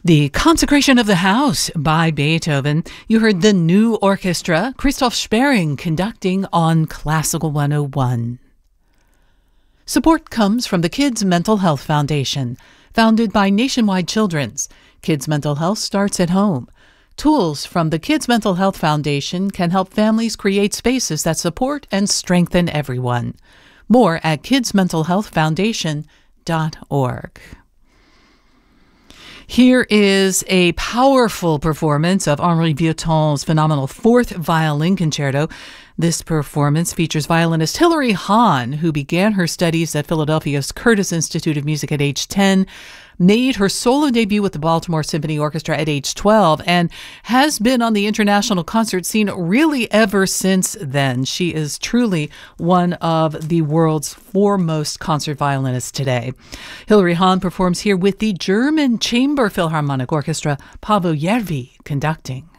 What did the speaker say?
The Consecration of the House by Beethoven. You heard the New Orchestra, Christoph Sperring conducting on Classical 101. Support comes from the Kids Mental Health Foundation, founded by Nationwide Children's. Kids' mental health starts at home. Tools from the Kids Mental Health Foundation can help families create spaces that support and strengthen everyone. More at kidsmentalhealthfoundation.org. Here is a powerful performance of Henri Vieuxtemps' phenomenal Fourth Violin Concerto. This performance features violinist Hilary Hahn, who began her studies at Philadelphia's Curtis Institute of Music at age 10, made her solo debut with the Baltimore Symphony Orchestra at age 12, and has been on the international concert scene really ever since then. She is truly one of the world's foremost concert violinists today. Hilary Hahn performs here with the German Chamber Philharmonic Orchestra, Paavo Järvi conducting.